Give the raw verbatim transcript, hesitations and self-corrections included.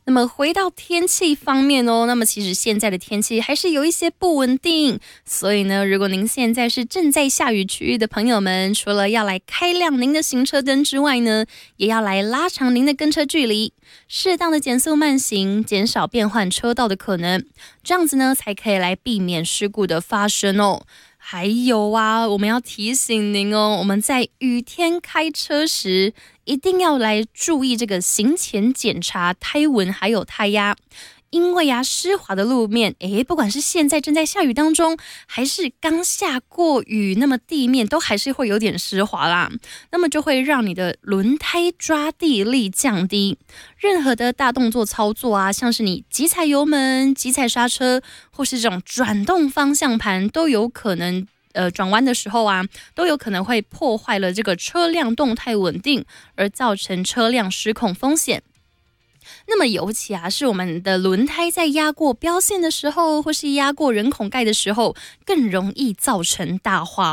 那么回到天气方面哦，那么其实现在的天气还是有一些不稳定，所以呢，如果您现在是正在下雨区域的朋友们，除了要来开亮您的行车灯之外呢，也要来拉长您的跟车距离，适当的减速慢行，减少变换车道的可能，这样子呢，才可以来避免事故的发生哦。还有啊，我们要提醒您哦，我们在雨天开车时，一定要来注意这个行前检查胎纹还有胎压。因为啊，湿滑的路面，诶，不管是现在正在下雨当中，还是刚下过雨，那么地面都还是会有点湿滑啦，那么就会让你的轮胎抓地力降低。任何的大动作操作啊，像是你急踩油门、急踩刹车，或是这种转动方向盘，都有可能。呃，转弯的时候啊，都有可能会破坏了这个车辆动态稳定，而造成车辆失控风险。那么尤其啊，是我们的轮胎在压过标线的时候，或是压过人孔盖的时候，更容易造成大化。